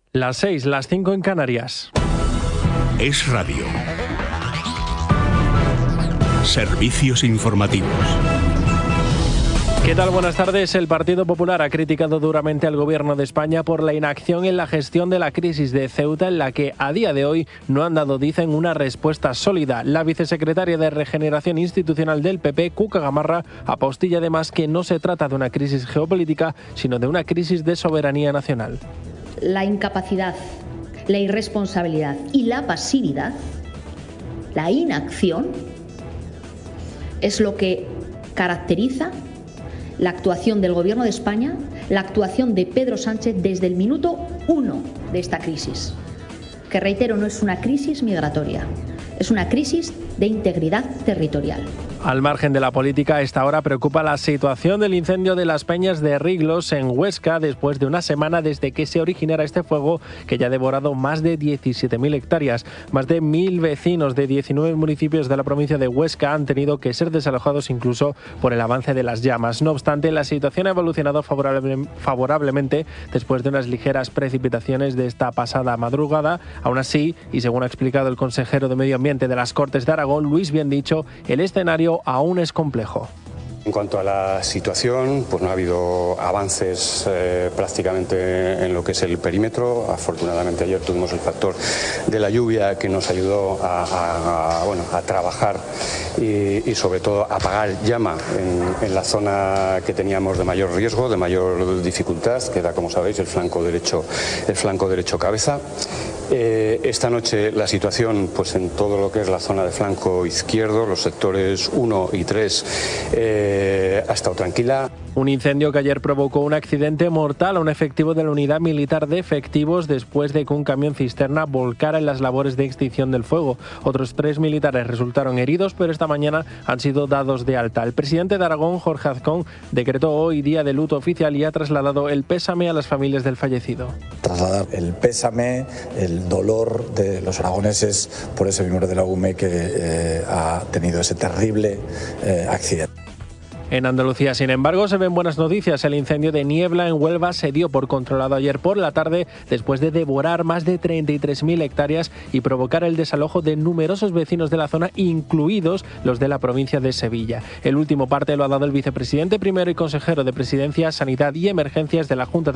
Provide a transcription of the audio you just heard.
Las 6, las 5 en Canarias. Es Radio. Servicios informativos. ¿Qué tal? Buenas tardes. El Partido Popular ha criticado duramente al Gobierno de España por la inacción en la gestión de la crisis de Ceuta, en la que a día de hoy no han dado, dicen, una respuesta sólida. La vicesecretaria de Regeneración Institucional del PP, Cuca Gamarra, apostilla además que no se trata de una crisis geopolítica, sino de una crisis de soberanía nacional. La incapacidad, la irresponsabilidad y la pasividad, la inacción, es lo que caracteriza la actuación del Gobierno de España, la actuación de Pedro Sánchez desde el minuto 1 de esta crisis, que, reitero, no es una crisis migratoria, es una crisis de integridad territorial. Al margen de la política, a esta hora preocupa la situación del incendio de las Peñas de Riglos en Huesca, después de una semana desde que se originara este fuego que ya ha devorado más de 17.000 hectáreas. Más de 1.000 vecinos de 19 municipios de la provincia de Huesca han tenido que ser desalojados incluso por el avance de las llamas. No obstante, la situación ha evolucionado favorablemente después de unas ligeras precipitaciones de esta pasada madrugada. Aún así, y según ha explicado el consejero de Medio Ambiente de las Cortes de Aragón, Luis Biendicho, el escenario aún es complejo. En cuanto a la situación, pues no ha habido avances prácticamente en lo que es el perímetro. Afortunadamente ayer tuvimos el factor de la lluvia que nos ayudó a trabajar y sobre todo a apagar llama en la zona que teníamos de mayor riesgo, de mayor dificultad, que era, como sabéis, el flanco derecho cabeza. Esta noche la situación, pues en todo lo que es la zona de flanco izquierdo, los sectores 1 y 3, ha estado tranquila. Un incendio que ayer provocó un accidente mortal a un efectivo de la Unidad Militar de Efectivos después de que un camión cisterna volcara en las labores de extinción del fuego. Otros 3 militares resultaron heridos, pero esta mañana han sido dados de alta. El presidente de Aragón, Jorge Azcón, decretó hoy día de luto oficial y ha trasladado el pésame a las familias del fallecido. Trasladar el pésame, el dolor de los aragoneses por ese miembro de la UME que ha tenido ese terrible accidente. En Andalucía, sin embargo, se ven buenas noticias. El incendio de Niebla en Huelva se dio por controlado ayer por la tarde después de devorar más de 33.000 hectáreas y provocar el desalojo de numerosos vecinos de la zona, incluidos los de la provincia de Sevilla. El último parte lo ha dado el vicepresidente primero y consejero de Presidencia, Sanidad y Emergencias de la Junta